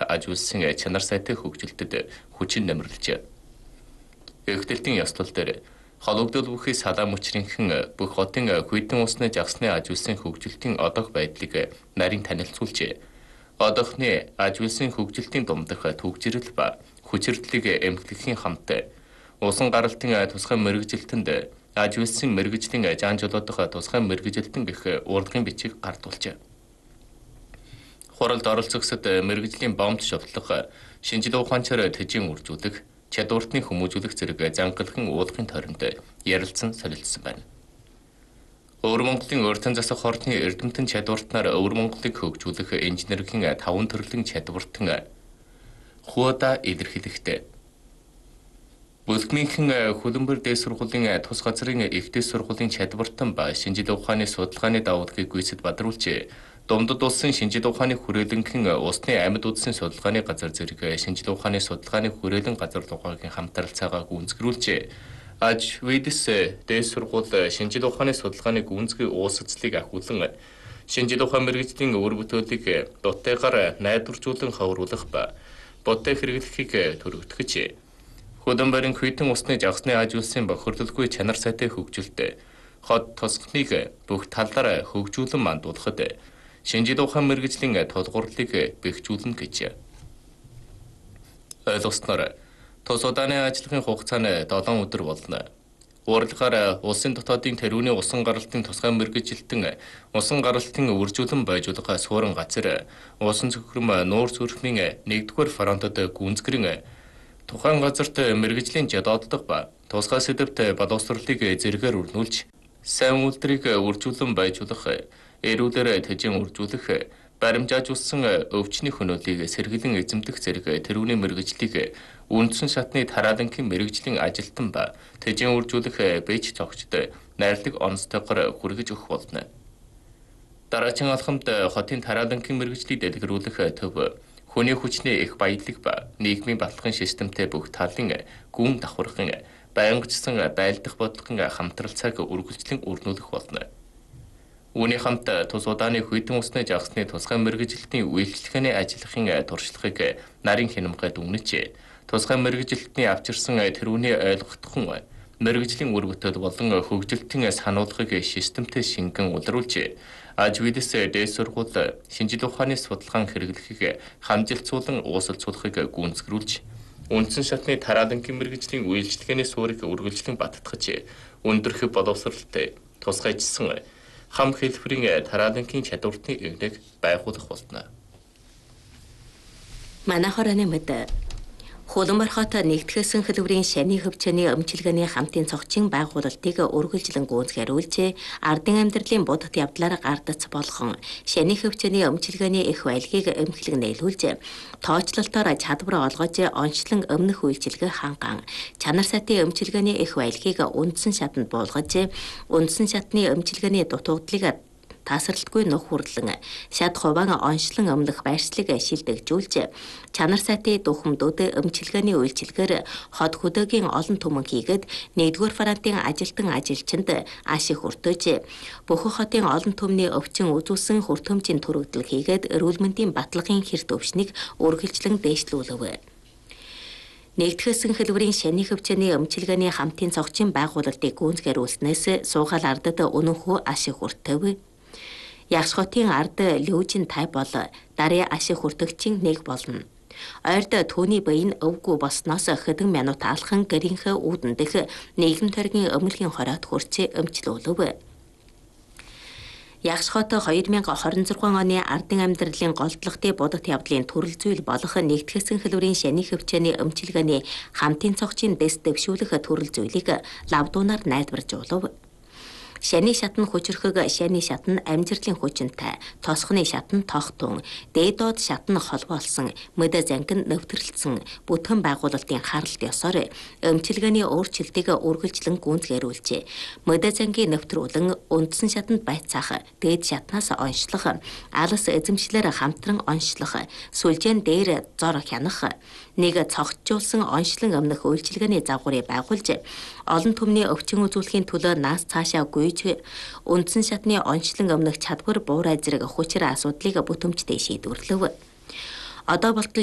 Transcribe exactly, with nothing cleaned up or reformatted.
аж үйлсийн чанар сайтай хөгжилдөд хүчин нэмэрлэжээ. Эгдэлтийн ёслол дээр холбогдол бүхий салаа мөчрийнхэн бүх хотын хүйтэн усны жагсны аж үйлсийн хөгжилтийн одох байдлыг нарийн танилцуулжээ. Одохны аж үйлсийн хөгжилтийн дундах төгжрөл ба хүчирдлийг эмхлэхийн хамт усан гаралтын тусгай мэргэжилтэнд аж үйлсийн мэргэжлийн жаан жолоодох тусгай мэргэжилтэн гэх урлагийн бичиг гардуулжээ. Хуралд оролцогсод мэргэжлийн бомб шовтлох, шинжлэх ухаанчаар төжийн үржүүлэх, чадвартны хүмүүжүүлэх зэрэг зангалхан уулгын тойронд ярилцсан солилцсон байна. Өвөр Монголын урьдчилан засах хордны эрдэмтэн чадвартнаар Өвөр Монголыг хөгжүүлэх инженерийн таван төрлийн чадвартан хуудаа илэрхийлэхдээ Бүлгмийнхэн хөлбөмбөр дээд сургуулийн тус газрын ихтэй сургуулийн чадвартан ба шинжлэх ухааны судалгааны давуулгыг гүйцэд бадруулжээ. Дундад улсын шинжлэх ухааны хүрээлэнхэн усны амьд үдсийн судалгааны газар зэрэг шинжлэх ухааны судалгааны хүрээлэн газар дугааргийн хамтралцаагаа гүйцэтгүүлжээ. Аж Видэс дээд сургууль шинжлэх ухааны судалгааны гүйцэтгэх уусацлыг ахиулан шинжлэх ухааны мэргэжлийн өр бүтээлийг дуттайгаар найдваржуулан ховруулах ба бодтой хэрэглэхийг төрөгдгөж Хөлбөмбөрийн хүйтэн усны жагсны аж үйлсийн бохирлолгүй чанар сайтай хөгжилт хот тосгоныг бүх талаар хөгжүүлэн мандуулахад шинжлэх ухааны мэргэжлийн тулгуурлыг бэхжүүлнэ гэж. Ойлгосноор тус удааны ажиллагааны хугацаа нь долоон өдөр болно. Урлагаар улсын дотоодын тэрүүний усан гаралтын тусгай мэргэжилтэн усан гаралтын үржүүлэн байжуулах суурин газар усан цөхрөм нуур зүрхний нэгдүгээр фронтод гүнзгэрэн тухайн газарт мэргэжлийн жадооддог ба тусгай сэдвт боловсролыг зэрэгээр өрнүүлж, сайн үйлдвэрийг үржүүлэн байжуулах, эрүүлэр төжийн үржүүлэх, баримжаажуулсан өвчний хөнөөлийг сэргэлэн эзэмдэх зэрэг тэрүүний мэргэжлийг үндсэн шатны тараалангийн мэргэжлийн ажилтан ба төжийн үржүүлэх бэж цогцод найрлаг онцтойгоор хүргэж өгөх болно. Дараагийн алхамд хотын тараалангийн мэргэжлийг дэлгэрүүлэх төв хүний хүчний их баялаг ба нийгмийн баталгын системтэй бүх талын гүн давхаргын байнгачсан байлдах бодлогын хамтралцааг үргэлжлэн өрнүүлэх болно. Үүний хамт тус удааны хүйтэн усны жагсны тусгай мэргэжилтийн үйлчлэгээний ажиллахын туршлагыг нарийн хянамгад үнэжээ. Тусгай мэргэжилтний авчирсан тэрүүний ойлгохдхон мэргэжлийн үр бүтээл болон хөгжилтийн сануулгыг системтэй шингэн улруулжээ. Аж Видэс дээд сургууль шинжлэх ухааны судалгаан хэрэглэхийг хамжилтсуулан уусалцуулахыг гүйцэтгүүлж, үндсэн шатны тараалангийн мэргэжлийн үйлчлэгээний суурийг үргэлжлэн баттгаж, өндөрх боловсролтой тусгайчсан хам хэлбэрийн тараалангийн чадвартны эвнэг байгуулах болно. Манай хорооны мэд Хөлбөмбөр хот нэгтгэсэн хэлбэрийн шаны хөвчөний өмчилгээний хамтын цогцын байгуулалтыг үргэлжлэн гүйцэтгүүлж, ардын амьдралын будад явдлаар гардац болгон шаны хөвчөний өмчилгээний их баялагийг эмхлэг нийлүүлж, тооцлолтоор чадвар олгож онцлон өмнөх үйлчилгээ ханган чанар сайтай өмчилгээний их баялагийг үндсэн шатанд буулгаж, үндсэн шатны өмчилгээний дутуудлыг тасралтгүй нөх хурлан шат хуваан онцлон өмнөх байршлыг шилдэгжүүлж, чанар сайтай духамдууд өмчилгээний үйлчилгээр хот хөдөөгийн олон түмэн хийгээд нэгдүгээр фронтын ажилтан ажилчинд аш их өртөөж, бүх хотын олон түмний өвчин үзүүлсэн хүртөмжийн төрөгдөл хийгээд эрүүл мэндийн баталгын хэрт өвчнийг үргэлжлэн дээшлүүлв. Нэгтгэсэн хэлбэрийн шаны хөвчөний өмчилгээний хамтын цогцын байгуулалтыг гүйцэтгүүлснээс суугаал ардад өнөнхөө аш их өртөв. Ягш хотын ард лүүжин тай бол дарын аш их хүртэгчийн нэг болно. Ойрд түүний бие нь өвгүү босноос хэдэн минут алхан гэрийнхээ үүдэн нийгэм төргийн өмөлгийн хороод хурц өмчлүүлв. Ягш хот хоёр мянга хорин зургаан оны ардын амьдралын голдлогтой будад явдлын төрөл зүйл болох нэгтгэсэн хэлбэрийн шаны хөвчөний өмчилгээний хамтын цогцын дэс дэвшүүлэх төрөл зүйлийг лавдуунаар найдваржуулв. Шаны шатн хүчрхэг шаны шатн амжилтын хүчинтэй, тосхны шатн тогтун, дээдод шатн холбоолсон, мэдэ зангин нэвтрэлцэн бүтгэн байгуулалтын харалт ёсоор өмчилгээний өөрчлөлтийг үргэлжлэн гүйцэтгүүлжээ. Мэдэ зангийн нэвтрүүлэн үндсэн шатнд байцаах, дээд шатнаас онцлох, алс эзэмшлэр хамтран онцлох, сүлжээн дээр зор хянах, нэг цогцжуулсан онцлон өмнөх үйлчилгээний загварыг байгуулж, олон түмний өвчин үзүүлэхийн төлөө наас цаашаа гүйж, үндсэн шатны онцлон өмнөх чадвар буурай зэрэг хүчээр асуудлыг бүтэмжтэй шийдвэрлэв. Одоо болтол